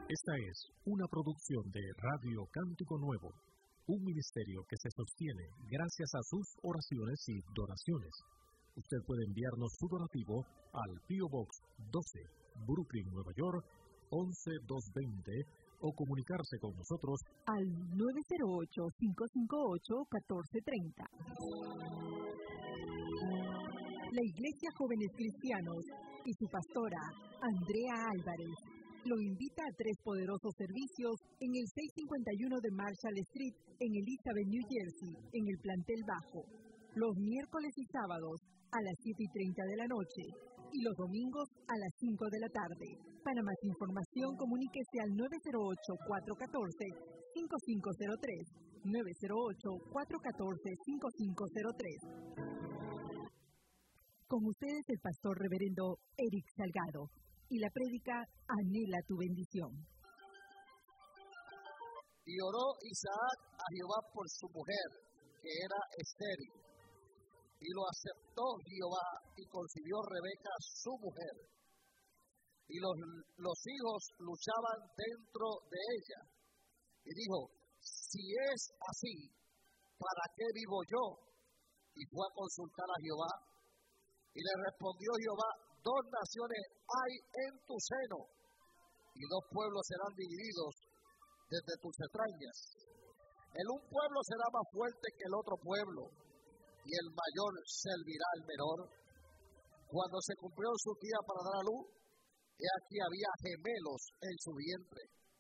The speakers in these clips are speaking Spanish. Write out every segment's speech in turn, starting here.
Esta es una producción de Radio Cántico Nuevo, un ministerio que se sostiene gracias a sus oraciones y donaciones. Usted puede enviarnos su donativo al P.O. Box 12, Brooklyn, Nueva York, 11220, o comunicarse con nosotros al 908-558-1430. La Iglesia Jóvenes Cristianos y su pastora, Andrea Álvarez, lo invita a 3 poderosos servicios en el 651 de Marshall Street, en Elizabeth, New Jersey, en el plantel bajo, los miércoles y sábados a las 7:30 de la noche y los domingos a las 5 de la tarde. Para más información, comuníquese al 908-414-5503, 908-414-5503. Con ustedes el pastor reverendo Eric Salgado y la prédica Anhela tu bendición. Y oró Isaac a Jehová por su mujer, que era estéril. Y lo aceptó Jehová y concibió Rebeca su mujer. Y los hijos luchaban dentro de ella. Y dijo, si es así, ¿para qué vivo yo? Y fue a consultar a Jehová. Y le respondió Jehová, 2 naciones hay en tu seno, y 2 pueblos serán divididos desde tus entrañas. El un pueblo será más fuerte que el otro pueblo, y el mayor servirá al menor. Cuando se cumplió su día para dar a luz, he aquí había gemelos en su vientre.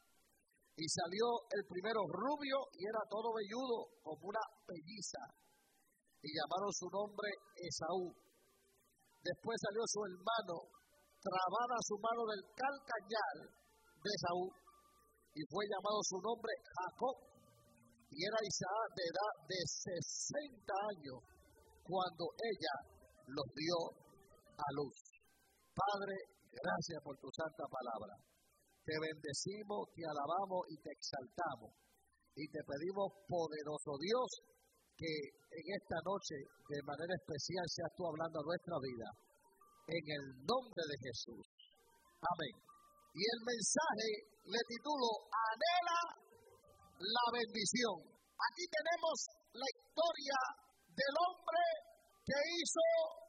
Y salió el primero rubio, y era todo velludo como una pelliza, y llamaron su nombre Esaú. Después salió su hermano, trabada su mano del calcañar de Esaú, y fue llamado su nombre Jacob, y era Isaac de edad de 60 años, cuando ella los dio a luz. Padre, gracias por tu santa palabra. Te bendecimos, te alabamos y te exaltamos. Y te pedimos, poderoso Dios, que en esta noche, de manera especial, seas tú hablando a nuestra vida, en el nombre de Jesús. Amén. Y el mensaje le titulo, Anhela la bendición. Aquí tenemos la historia del hombre que hizo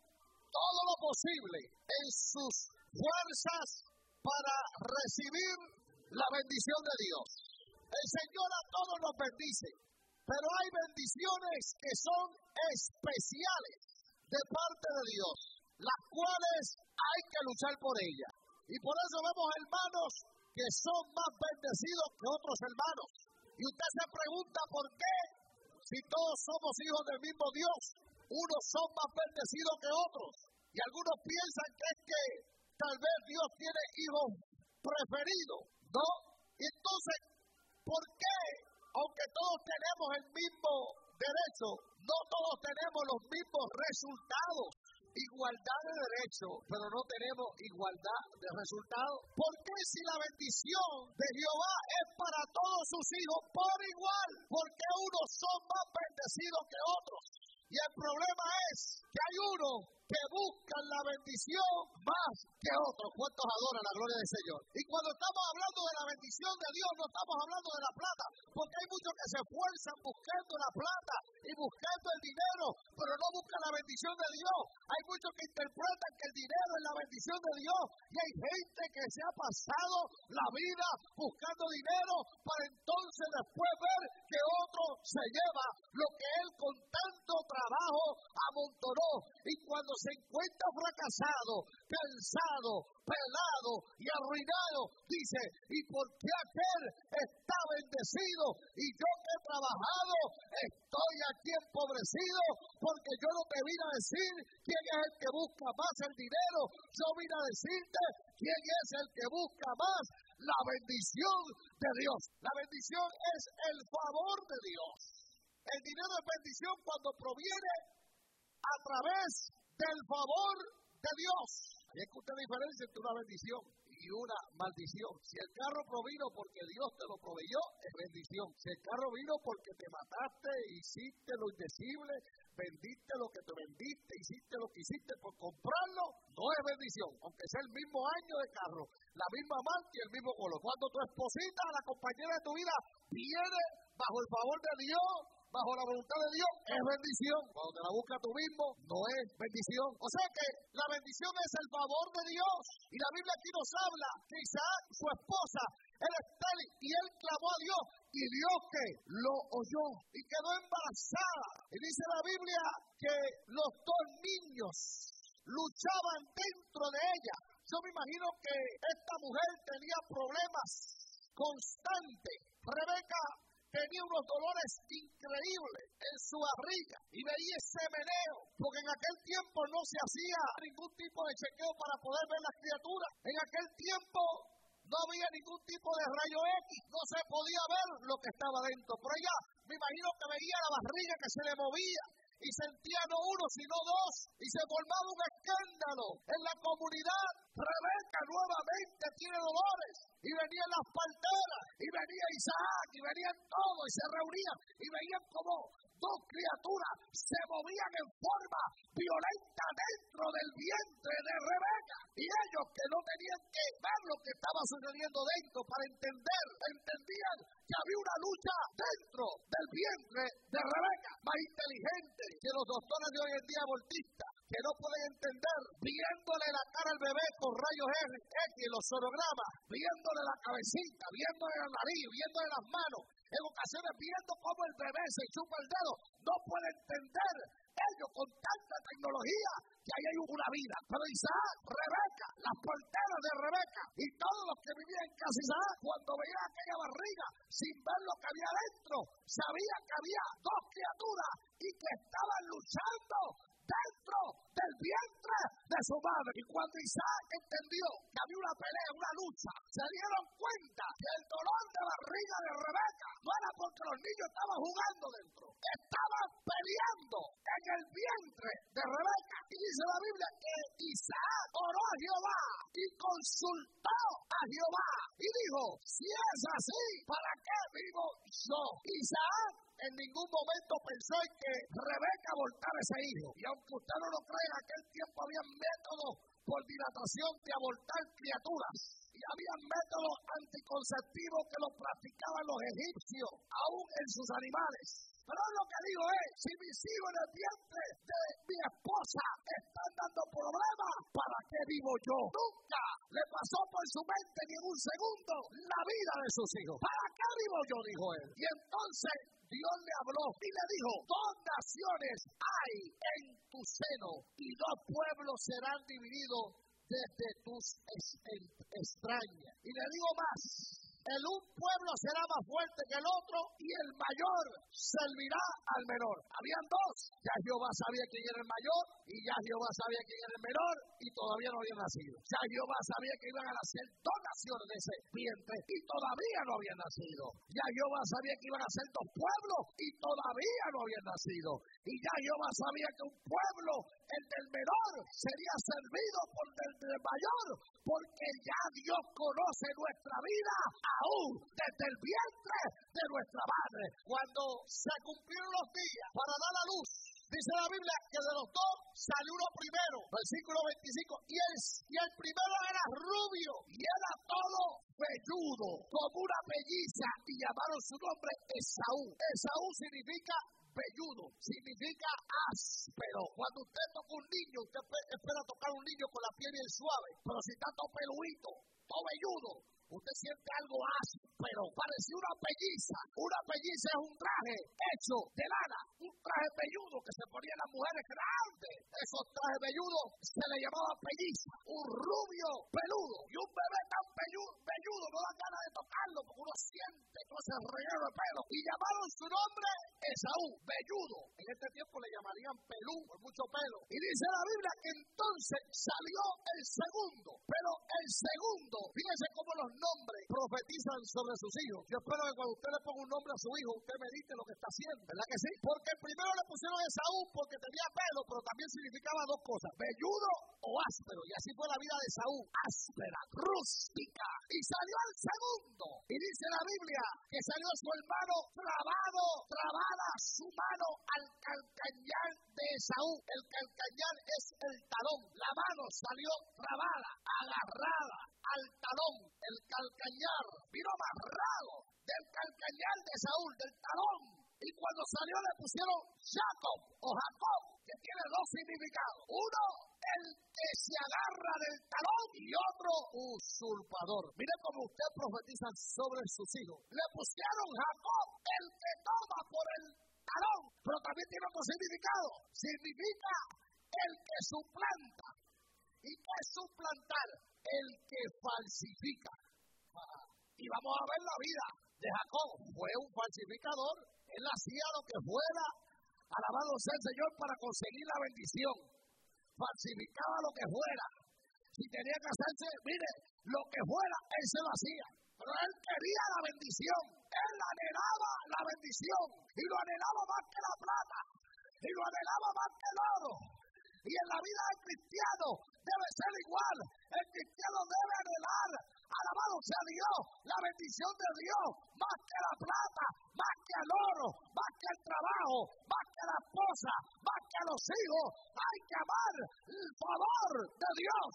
todo lo posible en sus fuerzas para recibir la bendición de Dios. El Señor a todos nos bendice. Pero hay bendiciones que son especiales de parte de Dios, las cuales hay que luchar por ellas. Y por eso vemos hermanos que son más bendecidos que otros hermanos. Y usted se pregunta por qué, si todos somos hijos del mismo Dios, unos son más bendecidos que otros. Y algunos piensan que es que tal vez Dios tiene hijos preferidos, ¿no? Y entonces, ¿por qué? Aunque todos tenemos el mismo derecho, no todos tenemos los mismos resultados. Igualdad de derechos, pero no tenemos igualdad de resultados. ¿Por qué si la bendición de Jehová es para todos sus hijos por igual? ¿Por qué unos son más bendecidos que otros? Y el problema es que hay unos que buscan la bendición más que otros. ¿Cuántos adoran la gloria del Señor? Y cuando estamos hablando de la bendición de Dios, no estamos hablando de la plata, porque hay muchos que se esfuerzan buscando la plata y buscando el dinero, pero no buscan la bendición de Dios. Hay muchos que interpretan que el dinero es la bendición de Dios, y hay gente que se ha pasado la vida buscando dinero para entonces después ver que otro se lleva lo que él con tanto trabajo amontonó. Y cuando se encuentra fracasado, cansado, pelado y arruinado, dice, ¿y por qué aquel está bendecido y yo que he trabajado estoy aquí empobrecido? Porque yo no te vine a decir quién es el que busca más el dinero, yo vine a decirte quién es el que busca más la bendición de Dios. La bendición es el favor de Dios. El dinero es bendición cuando proviene a través del favor de Dios. Y es que usted diferencia entre una bendición y y una maldición. Si el carro provino porque Dios te lo proveyó, es bendición. Si el carro vino porque te mataste, hiciste lo indecible, vendiste lo que te vendiste, hiciste lo que hiciste por comprarlo, no es bendición. Aunque sea el mismo año de carro, la misma marca y el mismo color. Cuando tu esposita, la compañera de tu vida, viene bajo el favor de Dios, bajo la voluntad de Dios, es bendición. Cuando te la buscas tú mismo, no es bendición. O sea que la bendición es el favor de Dios. Y la Biblia aquí nos habla que Isaac, su esposa, él estéril, y él clamó a Dios, y Dios que lo oyó, y quedó embarazada. Y dice la Biblia que los dos niños luchaban dentro de ella. Yo me imagino que esta mujer tenía problemas constantes. Rebeca tenía unos dolores increíbles en su barriga y veía ese meneo, porque en aquel tiempo no se hacía ningún tipo de chequeo para poder ver las criaturas. En aquel tiempo no había ningún tipo de rayo X, no se podía ver lo que estaba dentro. Pero ella, me imagino que veía la barriga que se le movía y sentía no uno sino dos y se formaba un escándalo en la comunidad. Rebeca nuevamente tiene dolores y venían las parteras y venía Isaac y venían todos y se reunían y veían como dos criaturas se movían en forma violenta dentro del vientre de Rebeca, y ellos que no tenían que ver lo que estaba sucediendo dentro para entender, entendían que había una lucha dentro del vientre de Rebeca. Más inteligente que los doctores de hoy en día abortistas, que no pueden entender, viéndole la cara al bebé con rayos X en los sonogramas, viéndole la cabecita, viéndole la nariz, viéndole las manos, en ocasiones viendo cómo el bebé se chupa el dedo, no puede entender ellos con tanta tecnología que ahí hay una vida. Pero Isaac, Rebeca, las parteras de Rebeca y todos los que vivían en casa Isaac, cuando veían aquella barriga sin ver lo que había dentro, sabían que había dos criaturas y que estaban luchando dentro del vientre de su madre. Y cuando Isaac entendió que había una pelea, una lucha, se dieron cuenta que el dolor de barriga de Rebeca no era porque los niños estaban jugando dentro, estaban peleando en el vientre de Rebeca. Y dice la Biblia que Isaac oró a Jehová y consultó a Jehová y dijo: si es así, ¿para qué vivo yo? Isaac en ningún momento pensó en que Rebeca abortara ese hijo. Y aunque usted no lo cree, en aquel tiempo había métodos por dilatación de abortar criaturas. Y había métodos anticonceptivos que los practicaban los egipcios, aún en sus animales. Pero lo que digo es, si mis hijos en el vientre de mi esposa están dando problemas, ¿para qué vivo yo? Nunca le pasó por su mente ni en un segundo la vida de sus hijos. ¿Para qué vivo yo? Dijo él. Y entonces Dios le habló y le dijo: dos naciones hay en tu seno y dos pueblos serán divididos desde tus extrañas. Y le digo más: el un pueblo será más fuerte que el otro y el mayor servirá al menor. Habían dos. Ya Jehová sabía quién era el mayor y ya Jehová sabía quién era el menor y todavía no habían nacido. Ya Jehová sabía que iban a nacer dos naciones de ese vientre y todavía no habían nacido. Ya Jehová sabía que iban a ser dos pueblos y todavía no habían nacido. Y ya Jehová sabía que un pueblo, el del menor, sería servido por el del mayor, porque ya Dios conoce nuestra vida aún desde el vientre de nuestra madre. Cuando se cumplieron los días para dar a luz, dice la Biblia que de los dos salió uno primero, versículo 25, y el primero era rubio y era todo velludo, como una pelliza, y llamaron su nombre Esaú. Esaú significa velludo, significa áspero. Cuando usted toca un niño, usted espera tocar un niño con la piel bien suave, pero si está todo peluito, todo velludo, usted siente algo áspero, parecía una pelliza. Una pelliza es un traje hecho de lana, un traje velludo que se ponían las mujeres grandes. Esos trajes velludos se le llamaba pelliza. Un rubio peludo y un bebé tan velludo no da ganas de tocarlo porque uno siente todo ese reguero de pelo. Y llamaron su nombre Esaú, velludo. En este tiempo le llamarían pelú, por mucho pelo. Y dice la Biblia que entonces salió el segundo. Pero el segundo, fíjense cómo los nombres profetizan sobre sus hijos. Yo espero que cuando usted le ponga un nombre a su hijo, usted medite lo que está haciendo, ¿verdad que sí? Porque primero le pusieron Esaú porque tenía pelo, pero también significaba dos cosas, velludo o áspero. Y así fue la vida de Esaú, áspera, rústica. Y salió el segundo. Y dice la Biblia que salió su hermano trabada su mano al calcañar de Esaú. El calcañar es el talón. La mano salió trabada, agarrada al talón. El calcañar vino amarrado del calcañar de Saúl, del talón. Y cuando salió le pusieron Jacob o Jacob, que tiene dos significados. Uno, el que se agarra del talón, y otro, usurpador. Mire cómo usted profetiza sobre sus hijos. Le pusieron Jacob, el que toma por el talón, pero también tiene otro significado. Significa el que suplanta. ¿Y qué es suplantar? El que falsifica. Y vamos a ver la vida de Jacob. Fue un falsificador. Él hacía lo que fuera, alabado sea el Señor, para conseguir la bendición. Falsificaba lo que fuera. Si tenía que hacerse, mire, lo que fuera, él se lo hacía. Pero él quería la bendición. Él anhelaba la bendición. Y lo anhelaba más que la plata. Y lo anhelaba más que el oro. Y en la vida del cristiano debe ser igual. El cristiano debe anhelar, alabado sea Dios, la bendición de Dios, más que la plata, más que el oro, más que el trabajo, más que la esposa, más que los hijos. Hay que amar el favor de Dios.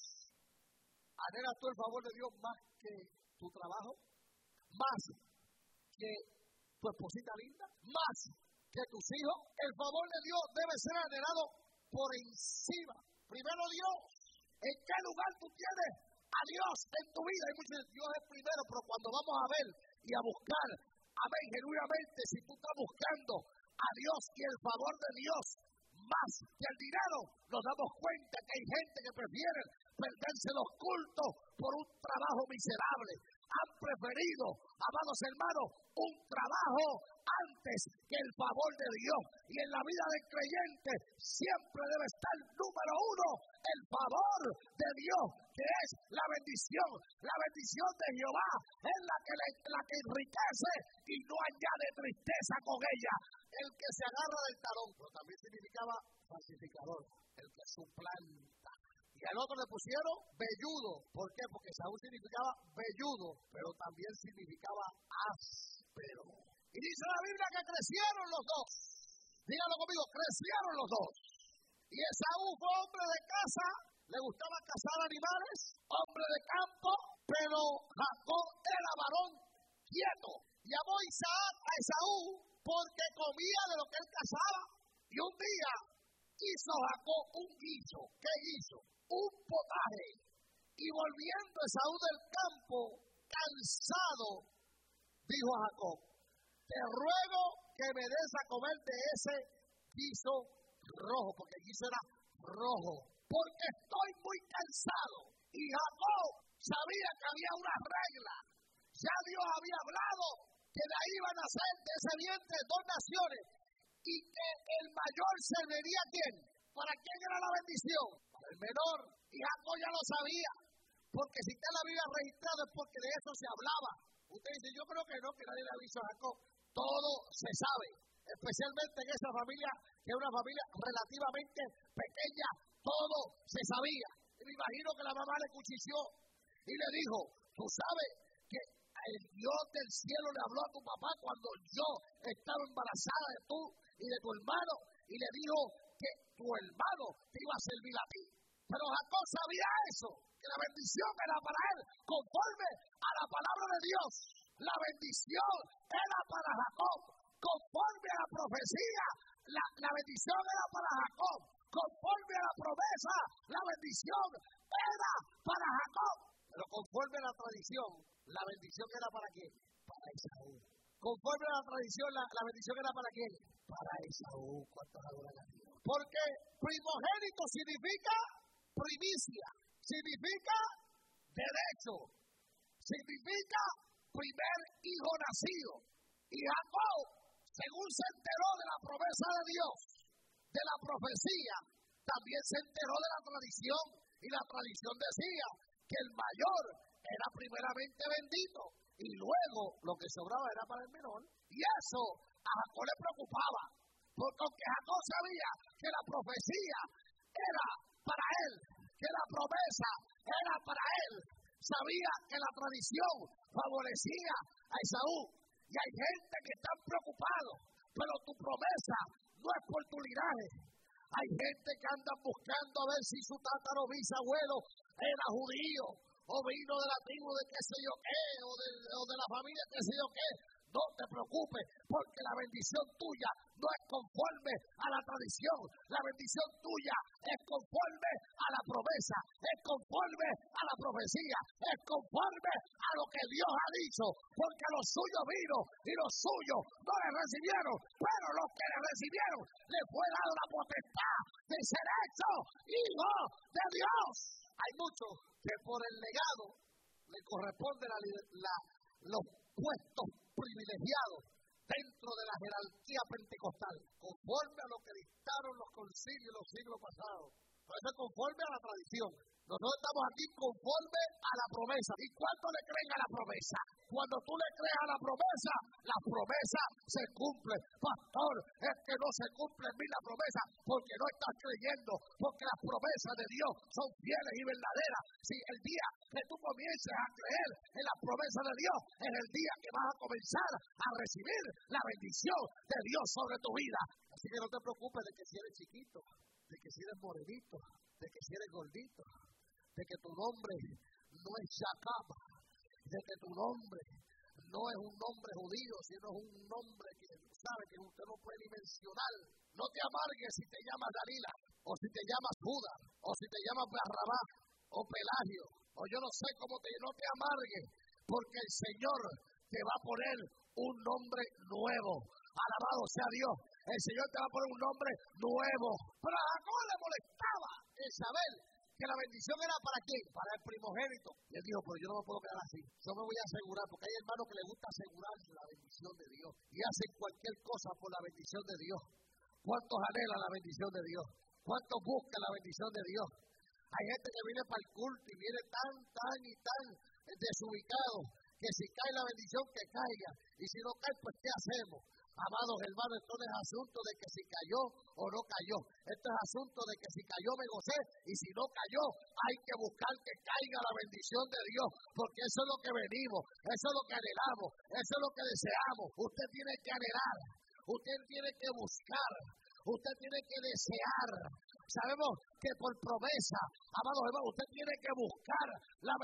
¿Anhelas tú el favor de Dios más que tu trabajo? ¿Más que tu esposita linda? ¿Más que tus hijos? El favor de Dios debe ser anhelado por encima. Primero Dios. ¿En qué lugar tú tienes a Dios en tu vida? Hay muchos, Dios es primero, pero cuando vamos a ver y a buscar, amén, genuinamente, si tú estás buscando a Dios y el favor de Dios más que el dinero, nos damos cuenta que hay gente que prefiere perderse los cultos por un trabajo miserable. Han preferido, amados hermanos, un trabajo antes que el favor de Dios. Y en la vida del creyente siempre debe estar número uno el favor de Dios, que es la bendición. La bendición de Jehová es la que enriquece y no añade tristeza con ella. El que se agarra del talón, pero también significaba falsificador, el que suplanta. Y al otro le pusieron velludo. ¿Por qué? Porque Saúl significaba velludo, pero también significaba áspero. Y dice la Biblia que crecieron los dos. Díganlo conmigo, crecieron los dos. Y Esaú fue hombre de casa, le gustaba cazar animales, hombre de campo, pero Jacob era varón quieto. Llamó Isaac a Esaú porque comía de lo que él cazaba. Y un día hizo Jacob un guiso. ¿Qué hizo? Un potaje. Y volviendo Esaú del campo, cansado, dijo a Jacob: te ruego que me des a comer de ese guiso rojo, porque el guiso era rojo, porque estoy muy cansado. Y Jacob sabía que había una regla. Ya Dios había hablado que de ahí iban a nacer de ese vientre dos naciones, y que el mayor serviría a quién. ¿Para quién era la bendición? Para el menor. Y Jacob ya lo sabía, porque si está la Biblia registrada es porque de eso se hablaba. Usted dice, yo creo que no, que nadie le avisó a Jacob. Todo se sabe, especialmente en esa familia, que es una familia relativamente pequeña, todo se sabía. Y me imagino que la mamá le cuchicheó y le dijo: tú sabes que el Dios del cielo le habló a tu papá cuando yo estaba embarazada de tú y de tu hermano, y le dijo que tu hermano te iba a servir a ti. Pero Jacob sabía eso, que la bendición era para él, conforme a la palabra de Dios. La bendición era para Jacob, conforme a la profecía. La bendición era para Jacob, conforme a la promesa. La bendición era para Jacob, pero conforme a la tradición, la bendición era para quién? Para Esaú. Conforme a la tradición, la bendición era para quién? Para Esaú. ¿Cuántos adoran a Dios? Porque primogénito significa primicia, significa derecho, significa primer hijo nacido. Y Jacob según se enteró de la promesa de Dios, de la profecía, también se enteró de la tradición. Y la tradición decía que el mayor era primeramente bendito y luego lo que sobraba era para el menor. Y eso a Jacob le preocupaba, porque aunque Jacob sabía que la profecía era para él, que la promesa era para él, sabía que la tradición favorecía a Esaú. Y hay gente que está preocupado, pero tu promesa no es por tu linaje. Hay gente que anda buscando a ver si su tataro bisabuelo era judío, o vino de la tribu de qué sé yo qué, o de la familia qué sé yo qué. No te preocupes, porque la bendición tuya no es conforme a la tradición. La bendición tuya es conforme a la promesa, es conforme a la profecía, es conforme a lo que Dios ha dicho. Porque los suyos vino y los suyos no le recibieron, pero los que le recibieron les fue dado la potestad de ser hechos hijos de Dios. Hay muchos que por el legado le corresponde los puestos privilegiados dentro de la jerarquía pentecostal, conforme a lo que dictaron los concilios los siglos pasados. Entonces, conforme a la tradición. Nosotros estamos aquí conforme a la promesa. ¿Y cuánto le creen a la promesa? Cuando tú le crees a la promesa se cumple. Pastor, es que no se cumple en mí la promesa porque no estás creyendo, porque las promesas de Dios son fieles y verdaderas. Si el día que tú comiences a creer en las promesas de Dios, es el día que vas a comenzar a recibir la bendición de Dios sobre tu vida. Así que no te preocupes de que si eres chiquito, de que si eres morenito, de que si eres gordito, de que tu nombre no es Jacob, de que tu nombre no es un nombre judío, sino es un nombre que sabe que usted no puede ni mencionar. No te amargues si te llamas Dalila, o si te llamas Judas, o si te llamas Barrabá, o Pelagio, o yo no sé cómo no te amargues, porque el Señor te va a poner un nombre nuevo. Alabado sea Dios. El Señor te va a poner un nombre nuevo. Pero a Jacob le molestaba el saber que la bendición era para quién, para el primogénito. Y él dijo, pero yo no me puedo quedar así. Yo me voy a asegurar, porque hay hermanos que les gusta asegurarse la bendición de Dios y hacen cualquier cosa por la bendición de Dios. ¿Cuántos anhelan la bendición de Dios? ¿Cuántos buscan la bendición de Dios? Hay gente que viene para el culto y viene tan desubicado que si cae la bendición, que caiga. Y si no cae, pues ¿qué hacemos? Amados hermanos, esto no es asunto de que si cayó o no cayó. Esto es asunto de que si cayó me gocé y si no cayó hay que buscar que caiga la bendición de Dios, porque eso es lo que venimos, eso es lo que anhelamos, eso es lo que deseamos. Usted tiene que anhelar, usted tiene que buscar, usted tiene que desear. Sabemos que por promesa, amados hermanos, usted tiene que buscar la